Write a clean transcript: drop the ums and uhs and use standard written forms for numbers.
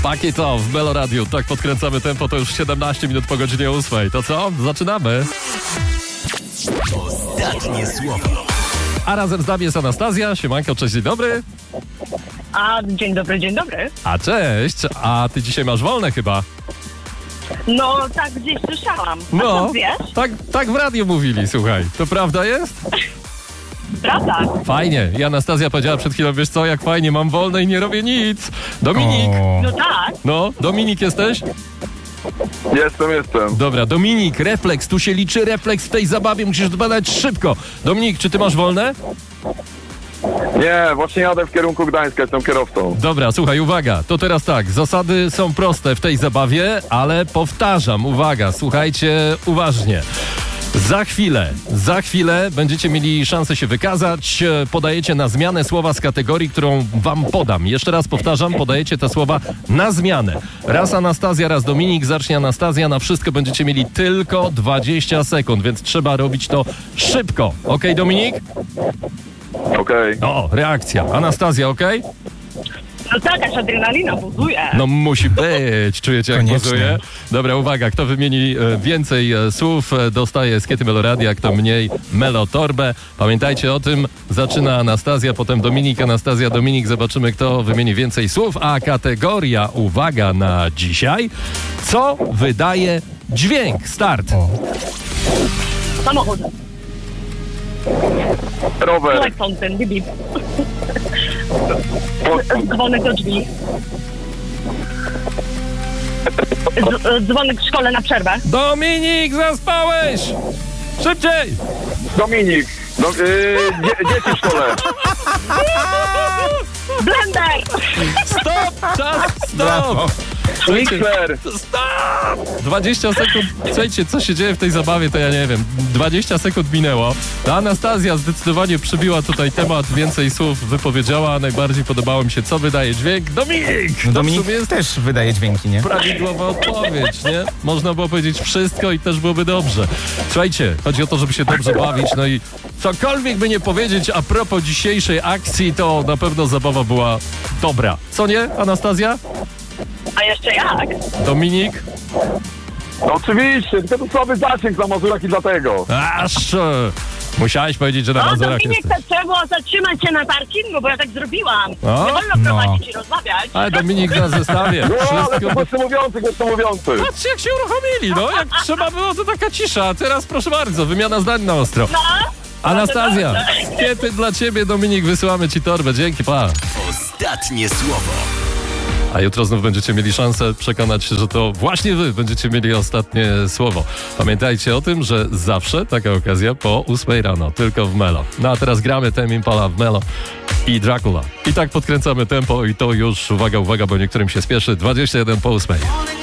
Pakiet Off w Melo Radio. Tak podkręcamy tempo, to już 17 minut po godzinie 8. To co? Zaczynamy. Ostatnie słowo. A razem z nami jest Anastazja. Siemanko, cześć, dzień dobry. Dzień dobry, dzień dobry. A cześć, a ty dzisiaj masz wolne chyba? No, tak gdzieś słyszałam. A No, co wiesz? tak w radiu mówili, słuchaj. To prawda jest? Prawda. Fajnie. I Anastazja powiedziała przed chwilą, wiesz co, jak fajnie, mam wolne i nie robię nic. Dominik. No tak. No, Dominik jesteś? Jestem. Dobra, Dominik, refleks, tu się liczy refleks w tej zabawie, musisz badać szybko. Dominik, czy ty masz wolne? Nie, właśnie jadę w kierunku Gdańska, jestem kierowcą. Dobra, słuchaj, uwaga, to teraz tak, zasady są proste w tej zabawie, ale powtarzam, uwaga, słuchajcie uważnie. Za chwilę będziecie mieli szansę się wykazać. Podajecie na zmianę słowa z kategorii, którą wam podam. Jeszcze raz powtarzam, podajecie te słowa na zmianę. Raz Anastazja, raz Dominik. Zacznie Anastazja. Na wszystko będziecie mieli tylko 20 sekund, więc trzeba robić to szybko. Okej, Dominik? Okej. O, reakcja. Anastazja, okej? No tak, aż adrenalina buzuje. No musi być. Czujecie, jak Koniecznie. buzuje? Dobra, uwaga. Kto wymieni więcej słów, dostaje skiety Meloradia, kto mniej Melotorbę. Pamiętajcie o tym. Zaczyna Anastazja, potem Dominik, Anastazja, Dominik. Zobaczymy, kto wymieni więcej słów. A kategoria, uwaga na dzisiaj. Co wydaje dźwięk? Start. Samochód. Rower. Klakson ten, bip, bip. Postój. Dzwonek do drzwi. Dzwonek w szkole na przerwę. Dominik, zaspałeś! Szybciej! Dominik. Dzieci w szkole. Blender! Stop! Czas! Stop! Brawo. Mixer. Stop! 20 sekund. Słuchajcie, co się dzieje w tej zabawie, to ja nie wiem. 20 sekund minęło. Ta Anastazja zdecydowanie przybiła tutaj temat, więcej słów wypowiedziała. Najbardziej podobało mi się, co wydaje dźwięk. Dominik! No To Dominik w sumie jest też wydaje dźwięki, nie? prawidłowa odpowiedź, nie? Można było powiedzieć wszystko i też byłoby dobrze. Słuchajcie, chodzi o to, żeby się dobrze bawić, no i cokolwiek by nie powiedzieć a propos dzisiejszej akcji, to na pewno zabawa była dobra. Co nie, Anastazja? A jeszcze jak? Dominik? No oczywiście, tylko to słaby zasięg na Mazurach i dlatego. Aż! Musiałeś powiedzieć, że na O, Mazurach Dominik, jesteś. to trzeba było zatrzymać się na parkingu, bo ja tak zrobiłam. O, Nie wolno prowadzić i rozmawiać. Ale Dominik na zestawie. No, ale to Wszystko... głośno mówiący. Patrzcie, jak się uruchomili, no. Jak trzeba było, to taka cisza. A teraz proszę bardzo, wymiana zdań na ostro. No. Anastazja, kiety dla ciebie, Dominik, wysyłamy ci torbę. Dzięki, pa. Ostatnie słowo. A jutro znów będziecie mieli szansę przekonać się, że to właśnie wy będziecie mieli ostatnie słowo. Pamiętajcie o tym, że zawsze taka okazja po 8 rano, tylko w Melo. No a teraz gramy Tame Impala w Melo i Dracula. I tak podkręcamy tempo i to już, uwaga, bo niektórym się spieszy, 21 po 8.